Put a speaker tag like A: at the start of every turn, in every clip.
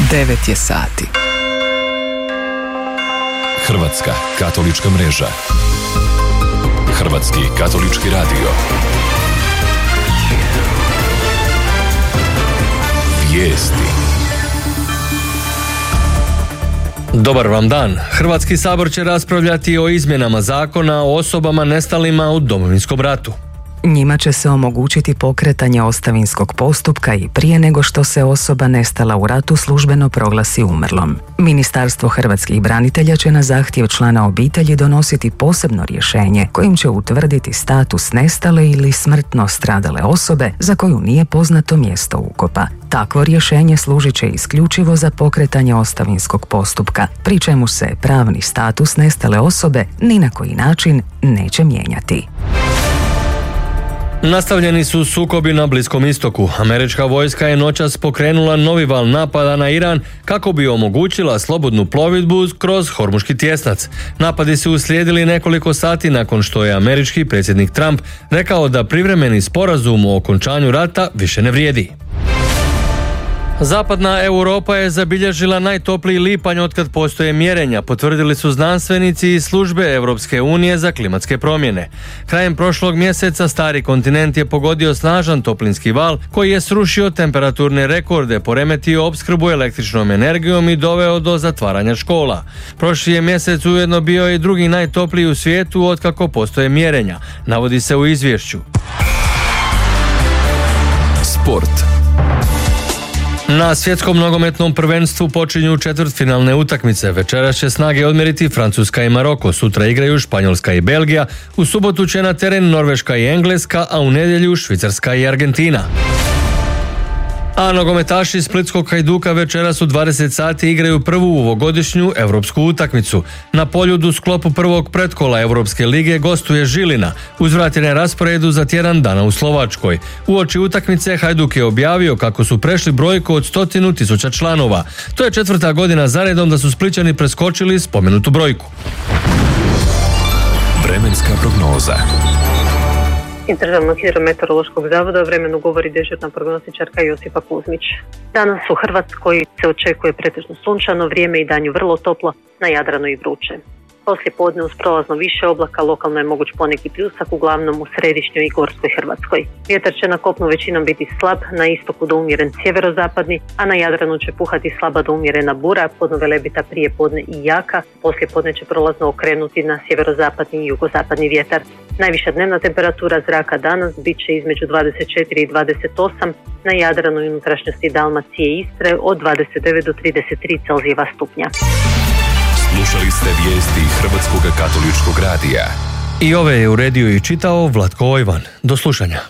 A: 9 je sati.
B: Hrvatska katolička mreža. Hrvatski katolički radio. Vijesti.
C: Dobar vam dan. Hrvatski sabor će raspravljati o izmjenama zakona o osobama nestalima u Domovinskom ratu.
A: Njima će se omogućiti pokretanje ostavinskog postupka i prije nego što se osoba nestala u ratu službeno proglasi umrlom. Ministarstvo hrvatskih branitelja će na zahtjev člana obitelji donositi posebno rješenje kojim će utvrditi status nestale ili smrtno stradale osobe za koju nije poznato mjesto ukopa. Takvo rješenje služit će isključivo za pokretanje ostavinskog postupka, pri čemu se pravni status nestale osobe ni na koji način neće mijenjati.
C: Nastavljeni su sukobi na Bliskom istoku. Američka vojska je noćas pokrenula novi val napada na Iran kako bi omogućila slobodnu plovidbu kroz Hormuški tjesnac. Napadi su uslijedili nekoliko sati nakon što je američki predsjednik Trump rekao da privremeni sporazum o okončanju rata više ne vrijedi. Zapadna Europa je zabilježila najtopliji lipanj otkad postoje mjerenja, potvrdili su znanstvenici iz službe Europske unije za klimatske promjene. Krajem prošlog mjeseca stari kontinent je pogodio snažan toplinski val koji je srušio temperaturne rekorde, poremetio opskrbu električnom energijom i doveo do zatvaranja škola. Prošli je mjesec ujedno bio i drugi najtopliji u svijetu otkako postoje mjerenja, navodi se u izvješću.
B: Sport.
C: Na svjetskom nogometnom prvenstvu počinju četvrtfinalne utakmice. Večeras će snage odmjeriti Francuska i Maroko, sutra igraju Španjolska i Belgija, u subotu će na teren Norveška i Engleska, a u nedjelju Švicarska i Argentina. A nogometaši Splitskog Hajduka večeras u 20 sati igraju prvu ovogodišnju europsku utakmicu. Na Poljudu u sklopu prvog pretkola Europske lige gostuje Žilina, uzvraćen je rasporedu za tjedan dana u Slovačkoj. Uoči utakmice Hajduk je objavio kako su prešli brojku od 100.000 članova. To je 4. godina zaredom da su Splićani preskočili spomenutu brojku.
B: Vremenska prognoza.
D: Iz Državnog hidrometeorološkog zavoda o vremenu govori dežurna prognostičarka Josipa Kuzmić. Danas u Hrvatskoj se očekuje pretežno sunčano vrijeme i danju vrlo toplo, na Jadranu i vruće. Poslije podne uz prolazno više oblaka lokalno je moguć poneki pljusak, uglavnom u središnjoj i gorskoj Hrvatskoj. Vjetar će na kopnu većinom biti slab, na istoku do umjeren sjeverozapadni, a na Jadranu će puhati slaba do umjerena bura, podno velebita prije podne i jaka, poslije podne će prolazno okrenuti na sjeverozapadni i jugozapadni vjetar. Najviša dnevna temperatura zraka danas bit će između 24 i 28, na Jadranu i unutrašnjosti Dalmacije i Istre od 29 do 33 Celzijeva stupnja.
B: Slušali ste vijesti Hrvatskog katoličkog radija.
C: I ove je uredio i čitao Vlatko Ojvan. Do slušanja.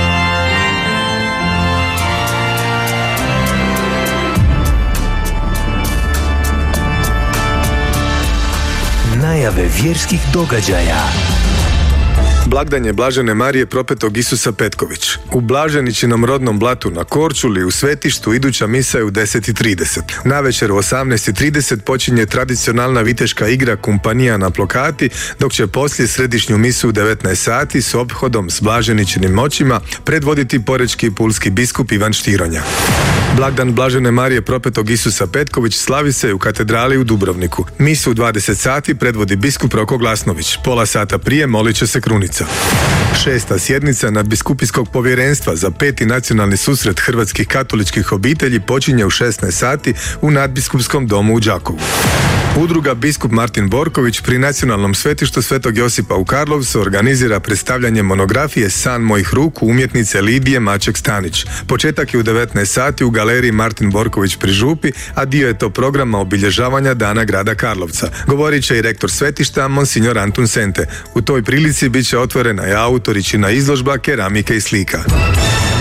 E: Najave vjerskih događaja.
F: Blagdanje Blažene Marije propetog Isusa Petković. U Blaženičinom rodnom Blatu na Korčuli u Svetištu iduća misa je u 10:30. Navečer u 18:30 počinje tradicionalna viteška igra Kumpanija na plokati, dok će poslije središnju misu u 19 sati s ophodom s Blaženičinim moćima predvoditi porečki i pulski biskup Ivan Štironja. Blagdan Blažene Marije propetog Isusa Petković slavi se u katedrali u Dubrovniku. Misu u 20 sati predvodi biskup Roko Glasnović. Pola sata prije molit će se krunica. 6. sjednica nadbiskupijskog povjerenstva za 5. nacionalni susret hrvatskih katoličkih obitelji počinje u 16 sati u nadbiskupskom domu u Đakovu. Udruga Biskup Martin Borković pri nacionalnom svetištu Svetog Josipa u Karlovcu organizira predstavljanje monografije San mojih ruku umjetnice Lidije Maček-Stanić. Početak je u 19 sati u galeriji Martin Borković pri Župi, a dio je to programa obilježavanja Dana grada Karlovca. Govorit će i rektor svetišta, monsignor Antun Sente. U toj prilici bit će otvorena i autoričina izložba keramike i slika.